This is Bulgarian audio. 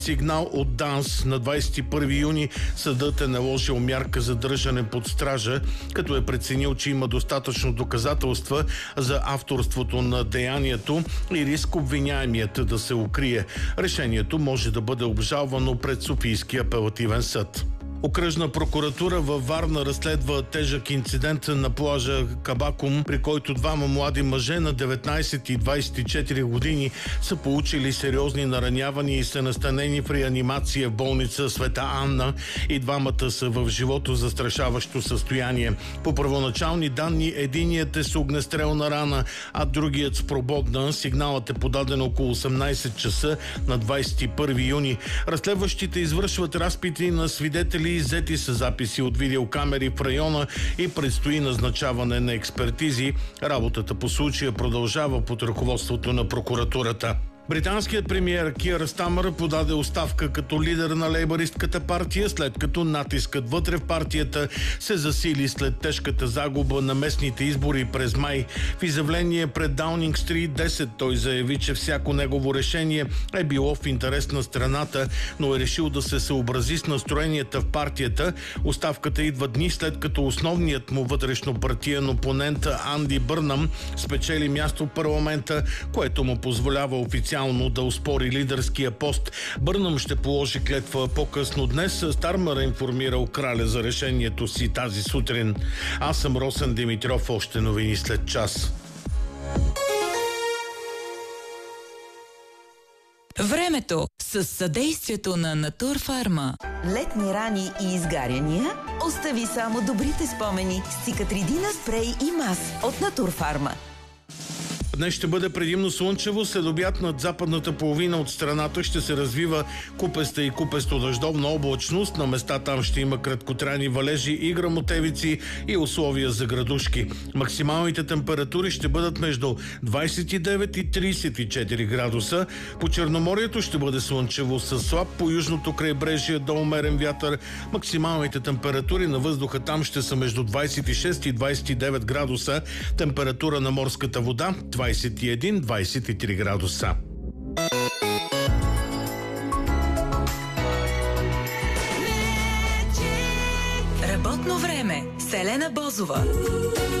Сигнал от ДАНС на 21 юни съдът е наложил мярка за държане под стража, като е преценил, че има достатъчно доказателства за авторството на деянието и риск обвиняемият да се укрие. Решението може да бъде обжалвано пред Софийския апелативен съд. Окръжна прокуратура във Варна разследва тежък инцидент на плажа Кабакум, при който двама млади мъже на 19 и 24 години са получили сериозни наранявания и са настанени в реанимация в болница Света Анна и двамата са в живото застрашаващо състояние. По първоначални данни единият е с огнестрелна рана, а другият с прободна. Сигналът е подаден около 18 часа на 21 юни. Разследващите извършват разпити на свидетели, иззети са записи от видеокамери в района и предстои назначаване на експертизи. Работата по случая продължава под ръководството на прокуратурата. Британският премиер Кир Стармер подаде оставка като лидер на лейбъристката партия, след като натискът вътре в партията се засили след тежката загуба на местните избори през май. В изявление пред Даунинг Стрит 10 той заяви, че всяко негово решение е било в интерес на страната, но е решил да се съобрази с настроенията в партията. Оставката идва дни след като основният му вътрешнопартиен опонент Анди Бърнам спечели място в парламента, което му позволява официално да оспори лидерския пост. Бърнам ще положи клетва по-късно днес. Стармер е информирал краля за решението си тази сутрин. Аз съм Росен Димитров. Още новини след час. Времето с съдействието на Натурфарма. Летни рани и изгаряния? Остави само добрите спомени с Циcatrидина спрей и мас от Натурфарма. Днес ще бъде предимно слънчево, след обяд над западната половина от страната ще се развива купеста и купесто-дъждовна облачност. На места там ще има краткотрайни валежи и гръмотевици и условия за градушки. Максималните температури ще бъдат между 29 и 34 градуса. По Черноморието ще бъде слънчево с слаб по южното крайбрежие до умерен вятър. Максималните температури на въздуха там ще са между 26 и 29 градуса. Температура на морската вода 21-23 градуса. Работно време с Елена Бозова.